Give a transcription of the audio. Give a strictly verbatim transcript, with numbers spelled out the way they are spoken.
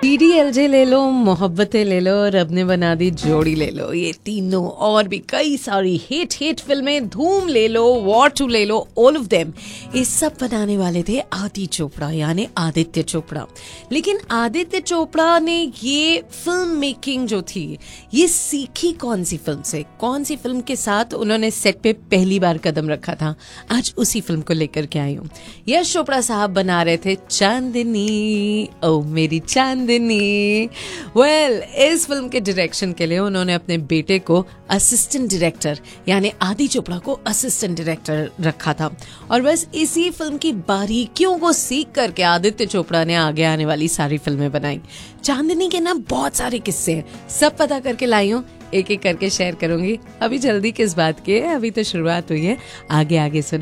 D D L J ले लो, मोहब्बतें ले लो और रब ने बना दी जोड़ी ले लो, ये तीनों और भी कई सारी हिट हिट फिल्में, धूम ले लो, वॉर टू ले लो, ऑल ऑफ देम, ये सब बनाने वाले थे आदि चोपड़ा यानी आदित्य चोपड़ा। लेकिन आदित्य चोपड़ा ने ये फिल्म मेकिंग जो थी ये सीखी कौन सी फिल्म से, कौन सी फिल्म के साथ उन्होंने सेट पे पहली बार कदम रखा था, आज उसी फिल्म को लेकर के आई हूँ। यश चोपड़ा साहब बना रहे थे चांदनी, ओ मेरी चांदनी। वेल well, इस फिल्म के डायरेक्शन के लिए उन्होंने अपने बेटे को असिस्टेंट डायरेक्टर यानी आदि चोपड़ा को असिस्टेंट डायरेक्टर रखा था और बस इसी फिल्म की बारीकियों को सीख करके आदित्य चोपड़ा ने आगे आने वाली सारी फिल्में बनाई। चांदनी के ना बहुत सारे किस्से हैं, सब पता करके लाई हूँ, एक एक करके शेयर करूंगी। अभी जल्दी किस बात की है, अभी तो शुरुआत हुई है, आगे आगे सुनो।